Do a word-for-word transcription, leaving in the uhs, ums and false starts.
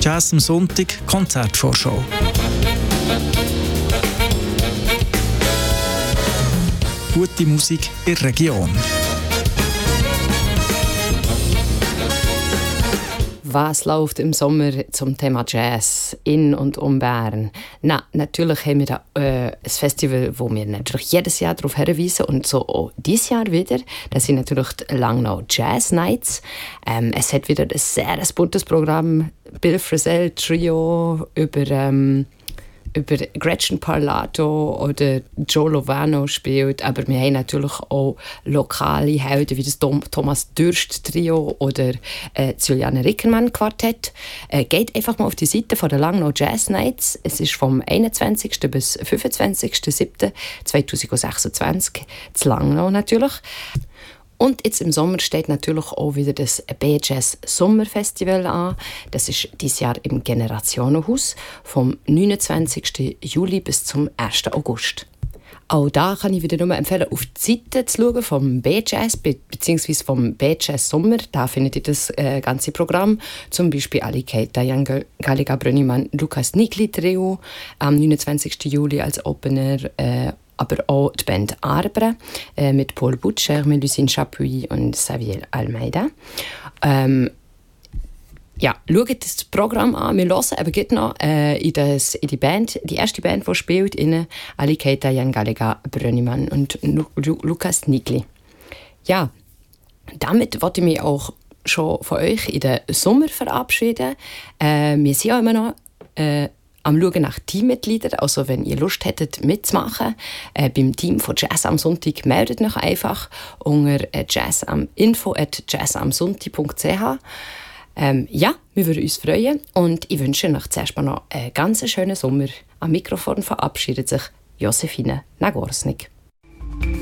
Jazz am Sonntag, Konzertvorschau. Gute Musik in der Region. Was läuft im Sommer zum Thema Jazz in und um Bern? Na, natürlich haben wir da, äh, ein Festival, wo wir natürlich jedes Jahr darauf hinweisen und so auch dieses Jahr wieder. Das sind natürlich die Langnau Jazz Nights. Ähm, es hat wieder ein sehr buntes Programm. Bill Frisell Trio über ähm, über Gretchen Parlato oder Joe Lovano spielt, aber wir haben natürlich auch lokale Helden wie das Thomas Dürst Trio oder äh, das Juliane Rickermann Quartett. Äh, geht einfach mal auf die Seite von der Langnau Jazz Nights. Es ist vom einundzwanzigsten bis fünfundzwanzigsten siebten zweitausendsechsundzwanzig zu Langnau natürlich. Und jetzt im Sommer steht natürlich auch wieder das B-Jazz Sommerfestival an. Das ist dieses Jahr im Generationenhaus vom neunundzwanzigsten Juli bis zum ersten August. Auch da kann ich wieder nur empfehlen, auf die Seite zu schauen vom B-Jazz be- bzw. vom B-Jazz Sommer. Da findet ihr das äh, ganze Programm. Zum Beispiel Ali Keita, Jan Galliga Brönnimann, Lukas Nikli Trio am neunundzwanzigsten Juli als Opener. Äh, aber auch die Band Arbre äh, mit Paul Butcher, Melusine Chapuis und Xavier Almeida. Ähm, ja, schaut das Programm an. Wir hören aber geht noch äh, in, das, in die Band, die erste Band, die spielt, in Ali Keita, Jan Galliga Brönnimann und Lu- Lu- Lukas Nikli. Ja, damit wollte ich mich auch schon von euch in den Sommer verabschieden. Äh, wir sind ja immer noch äh, am Schauen nach Teammitgliedern. Also wenn ihr Lust hättet mitzumachen äh, beim Team von Jazz am Sonntag, meldet euch einfach unter äh, info at jazzamsonntag punkt c h. Ähm, ja, wir würden uns freuen und ich wünsche euch zuerst mal noch einen ganz schönen Sommer. Am Mikrofon verabschiedet sich Josefine Nagorsnik.